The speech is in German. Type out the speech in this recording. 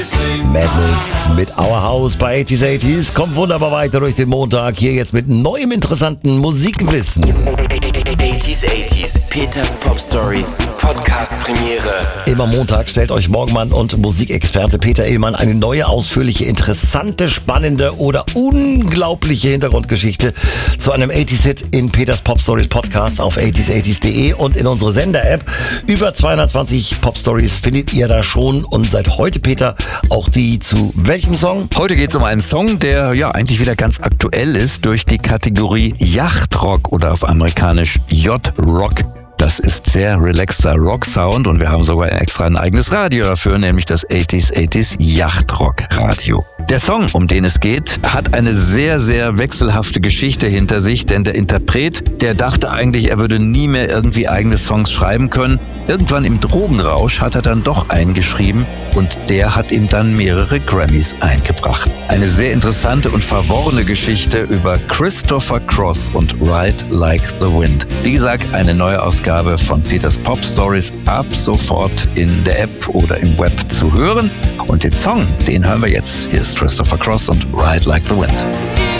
Madness mit Our House bei 80s kommt wunderbar weiter durch den Montag. Hier jetzt mit neuem interessanten Musikwissen. 80s, Peters Pop Stories, Podcast Premiere. Immer Montag stellt euch Morgenmann und Musikexperte Peter Illmann eine neue, ausführliche, interessante, spannende oder unglaubliche Hintergrundgeschichte zu einem 80s-Hit in Peters Pop Stories Podcast auf 80s80s.de und in unsere Sender-App. Über 220 Pop Stories findet ihr da schon und seit heute, Peter, auch die zu welchem Song? Heute geht es um einen Song, der ja eigentlich wieder ganz aktuell ist durch die Kategorie Yachtrock oder auf amerikanisch Yacht-Rock. Das ist sehr relaxter Rock-Sound und wir haben sogar extra ein eigenes Radio dafür, nämlich das 80s Yachtrock-Radio. Der Song, um den es geht, hat eine sehr, sehr wechselhafte Geschichte hinter sich, denn der Interpret, der dachte eigentlich, er würde nie mehr irgendwie eigene Songs schreiben können. Irgendwann im Drogenrausch hat er dann doch einen geschrieben und der hat ihm dann mehrere Grammys eingebracht. Eine sehr interessante und verworrene Geschichte über Christopher Cross und Ride Like the Wind. Wie gesagt, eine neue Ausgabe von Peters Pop Stories ab sofort in der App oder im Web zu hören. Und den Song, den hören wir jetzt. Hier ist Christopher Cross und Ride Like the Wind.